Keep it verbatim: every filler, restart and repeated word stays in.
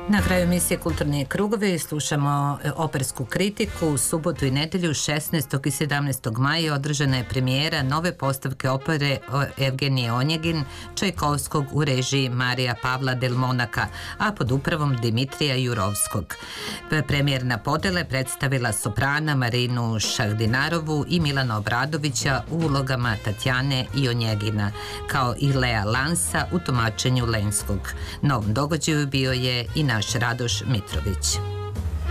Na kraju emisije Kulturni krugovi slušamo opersku kritiku. U subotu i nedelju šesnaestog i sedamnaestog maja održana je premijera nove postavke opere Evgenije Onjegin Čajkovskog u režiji Marija Pavla Del Monaka, a pod upravom Dimitrija Jurovskog. Premijerna podela je predstavila soprana Marinu Šahdinarovu i Milana Obradovića u ulogama Tatjane i Onjegina, kao i Lea Lansa u tumačenju Lenskog. Na ovom događaju bio je i naš Radoš Mitrović.